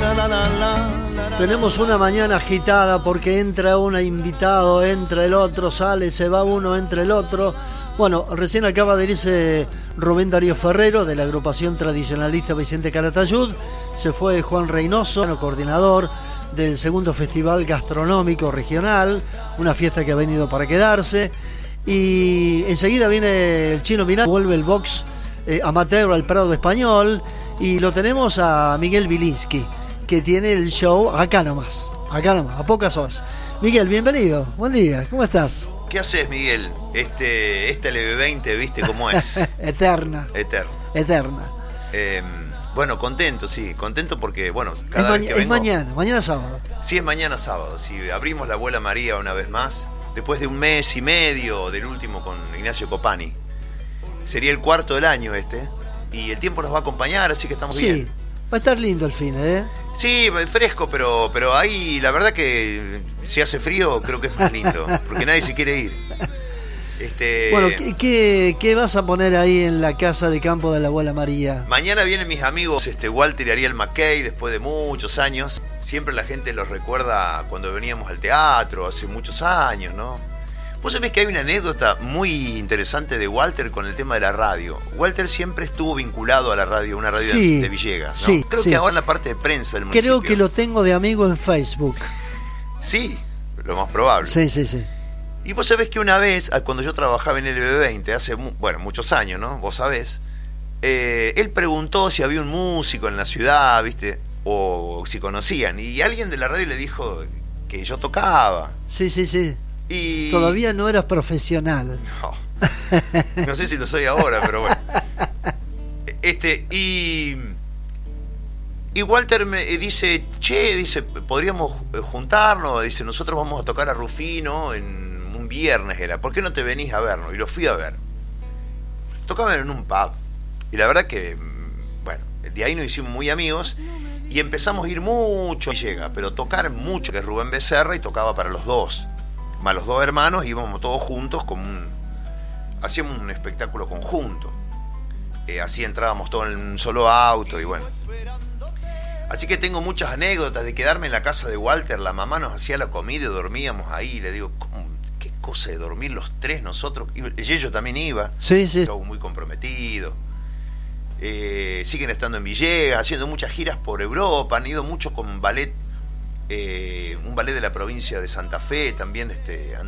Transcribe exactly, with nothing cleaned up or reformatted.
Tenemos una mañana agitada porque entra un invitado, entra el otro, sale, se va uno, entra el otro. Bueno, recién acaba de irse Rubén Darío Ferrero de la agrupación tradicionalista Vicente Calatayud. Se fue Juan Reynoso, coordinador del segundo Festival Gastronómico Regional, una fiesta que ha venido para quedarse. Y enseguida viene el Chino Miranda, vuelve el box eh, amateur al Prado Español. Y lo tenemos a Miguel Vilinski, que tiene el show acá nomás, acá nomás, a pocas horas. Miguel, bienvenido, buen día, ¿cómo estás? ¿Qué haces, Miguel? Este, este L B veinte, ¿viste cómo es? Eterna. Eterna. Eterna. Eh, bueno, contento, sí, contento porque, bueno, cada es vez ma- que es vengo... mañana, mañana sábado. Sí, es mañana sábado, sí, abrimos la Abuela María una vez más, después de un mes y medio del último con Ignacio Copani. Sería el cuarto del año este, y el tiempo nos va a acompañar, así que estamos Sí, bien. va a estar lindo el fin, ¿eh? Sí, fresco, pero pero ahí la verdad que si hace frío creo que es más lindo, porque nadie se quiere ir. Este, Bueno, ¿qué, qué, ¿qué vas a poner ahí en la casa de campo de la Abuela María? Mañana vienen mis amigos este, Walter y Ariel McKay, después de muchos años. Siempre la gente los recuerda cuando veníamos al teatro, hace muchos años, ¿no? Vos sabés que hay una anécdota muy interesante de Walter con el tema de la radio. Walter siempre estuvo vinculado a la radio, una radio Sí, de, de Villegas, ¿no? sí, Creo sí. que ahora en la parte de prensa del municipio. Creo que lo tengo de amigo en Facebook. Sí, lo más probable. Sí, sí, sí. Y vos sabés que una vez, cuando yo trabajaba en el L B veinte, hace, mu- bueno, muchos años, ¿no? Vos sabés, eh, él preguntó si había un músico en la ciudad, ¿viste? O si conocían. Y alguien de la radio le dijo que yo tocaba. Sí, sí, sí. Y... Todavía no eras profesional. No, no sé si lo soy ahora, pero bueno. Este, y... Y Walter me dice, che, dice, podríamos juntarnos, dice, nosotros vamos a tocar a Rufino en un viernes era, ¿por qué no te venís a vernos? Y lo fui a ver. Tocaban en un pub. Y la verdad que, bueno, de ahí nos hicimos muy amigos y empezamos a ir mucho, y llega, pero tocar mucho, que es Rubén Becerra, y tocaba para los dos. Más los dos hermanos, íbamos todos juntos, como un, hacíamos un espectáculo conjunto. Eh, así entrábamos todos en un solo auto y bueno. Así que tengo muchas anécdotas de quedarme en la casa de Walter. La mamá nos hacía la comida y dormíamos ahí. Y le digo, ¿cómo? ¿Qué cosa de dormir los tres nosotros? Y Yello también iba. Sí, sí. Show muy comprometido. Eh, siguen estando en Villegas, haciendo muchas giras por Europa. Han ido mucho con ballet, eh, un ballet de la provincia de Santa Fe. También este, han